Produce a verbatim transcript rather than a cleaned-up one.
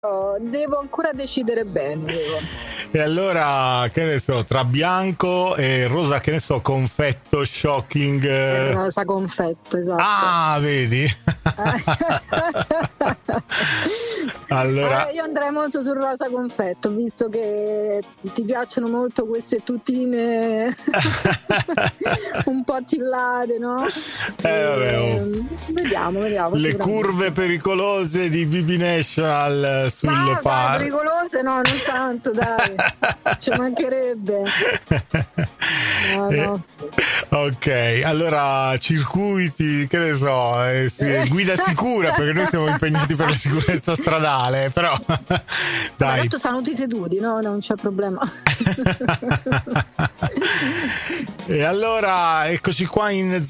Oh, devo ancora decidere bene. Devo. E allora, che ne so, tra bianco e rosa, che ne so, confetto, shocking. È rosa confetto, esatto. Ah, vedi? Allora, eh, io andrei molto sul rosa confetto, visto che ti piacciono molto queste tutine un po' attillate, no? Eh, vabbè, oh. Vediamo, vediamo. Le curve pericolose di B B National sul no, par. Dai, pericolose no, non tanto, dai. Ci mancherebbe. No, no. Ok, allora circuiti, che ne so, eh, sì, guida sicura, perché noi siamo impegnati per la sicurezza stradale, però dai. Ma tanto stanno tutti seduti, no? Non c'è problema. E allora eccoci qua in